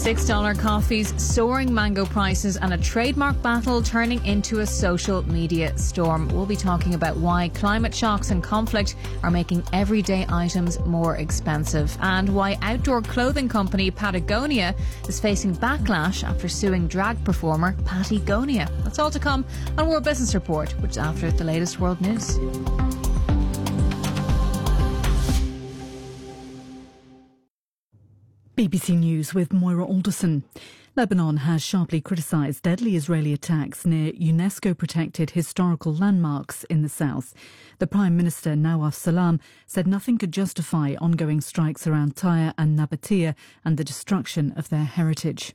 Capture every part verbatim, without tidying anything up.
six dollar coffees, soaring mango prices and a trademark battle turning into a social media storm. We'll be talking about why climate shocks and conflict are making everyday items more expensive and why outdoor clothing company Patagonia is facing backlash after suing drag performer Patagonia. That's all to come on World Business Report, which is after the latest world news. B B C News with Moira Alderson. Lebanon has sharply criticised deadly Israeli attacks near UNESCO-protected historical landmarks in the south. The Prime Minister, Nawaf Salam, said nothing could justify ongoing strikes around Tyre and Nabatea and the destruction of their heritage.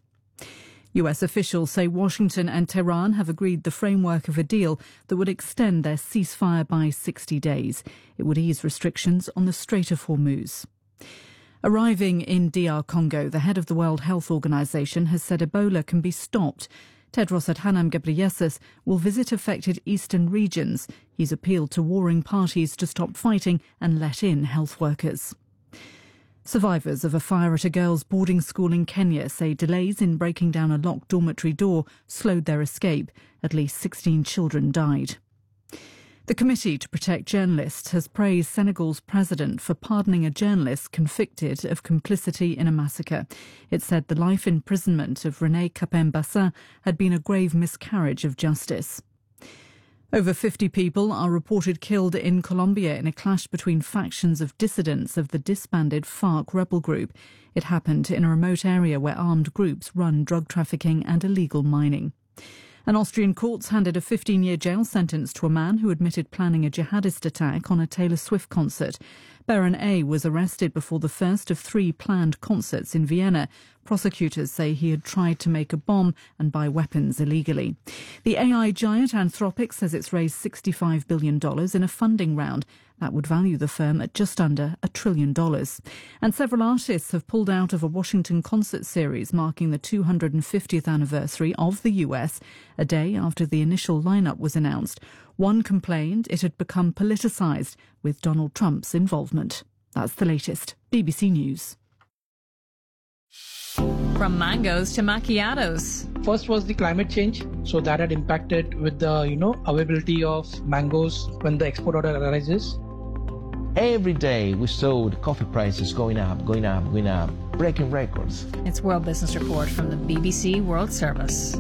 U S officials say Washington and Tehran have agreed the framework of a deal that would extend their ceasefire by sixty days. It would ease restrictions on the Strait of Hormuz. Arriving in D R Congo, the head of the World Health Organization has said Ebola can be stopped. Tedros Adhanom Ghebreyesus will visit affected eastern regions. He's appealed to warring parties to stop fighting and let in health workers. Survivors of a fire at a girls' boarding school in Kenya say delays in breaking down a locked dormitory door slowed their escape. At least sixteen children died. The Committee to Protect Journalists has praised Senegal's president for pardoning a journalist convicted of complicity in a massacre. It said the life imprisonment of René Capain Bassin had been a grave miscarriage of justice. Over fifty people are reported killed in Colombia in a clash between factions of dissidents of the disbanded FARC rebel group. It happened in a remote area where armed groups run drug trafficking and illegal mining. And Austrian courts handed a fifteen-year jail sentence to a man who admitted planning a jihadist attack on a Taylor Swift concert. Baron A was arrested before the first of three planned concerts in Vienna. Prosecutors say he had tried to make a bomb and buy weapons illegally. The A I giant Anthropic says it's raised sixty-five billion dollars in a funding round. That would value the firm at just under a trillion dollars. And several artists have pulled out of a Washington concert series marking the two hundred fiftieth anniversary of the U S, a day after the initial lineup was announced. One complained it had become politicised with Donald Trump's involvement. That's the latest. B B C News. From mangoes to macchiatos. First was the climate change, so that had impacted with the, you know, availability of mangoes when the export order arises. Every day we saw the coffee prices going up, going up, going up, breaking records. It's World Business Report from the B B C World Service.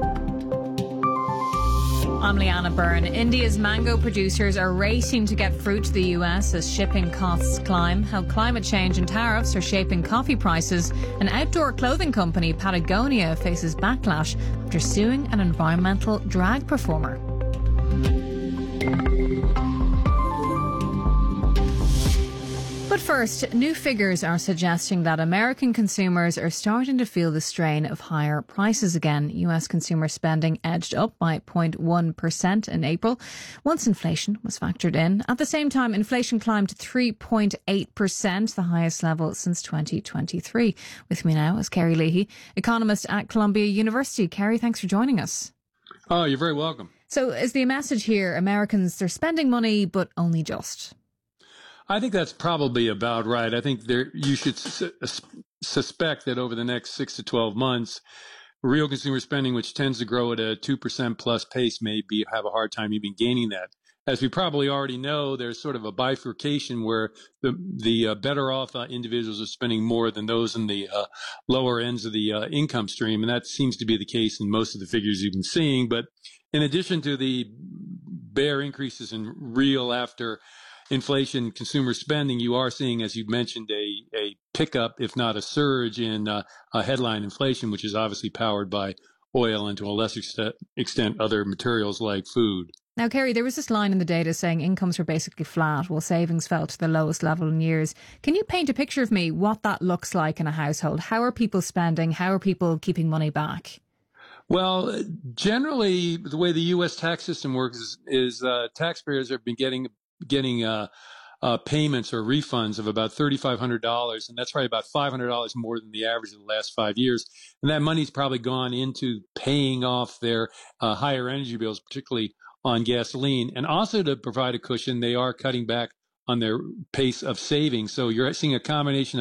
I'm Leanna Byrne. India's mango producers are racing to get fruit to the U S as shipping costs climb, how climate change and tariffs are shaping coffee prices, and outdoor clothing company Patagonia faces backlash after suing an environmental drag performer. But first, new figures are suggesting that American consumers are starting to feel the strain of higher prices again. U S consumer spending edged up by zero point one percent in April, once inflation was factored in. At the same time, inflation climbed to three point eight percent, the highest level since twenty twenty-three. With me now is Kerry Leahy, economist at Columbia University. Kerry, thanks for joining us. Oh, you're very welcome. So is the message here, Americans, they're spending money, but only just? I think that's probably about right. I think there you should su- suspect that over the next six to twelve months, real consumer spending, which tends to grow at a two percent plus pace, may be have a hard time even gaining that. As we probably already know, there's sort of a bifurcation where the the uh, better off uh, individuals are spending more than those in the uh, lower ends of the uh, income stream. And that seems to be the case in most of the figures you've been seeing. But in addition to the bare increases in real after inflation consumer spending, you are seeing, as you mentioned, a, a pickup, if not a surge in uh, a headline inflation, which is obviously powered by oil and to a lesser extent, extent other materials like food. Now, Kerry, there was this line in the data saying incomes were basically flat while savings fell to the lowest level in years. Can you paint a picture of me what that looks like in a household? How are people spending? How are people keeping money back? Well, generally, the way the U S tax system works is, is uh, taxpayers have been getting getting uh, uh, payments or refunds of about three thousand five hundred dollars, and that's probably about five hundred dollars more than the average of the last five years. And that money's probably gone into paying off their uh, higher energy bills, particularly on gasoline. And also to provide a cushion, they are cutting back on their pace of saving. So you're seeing a combination of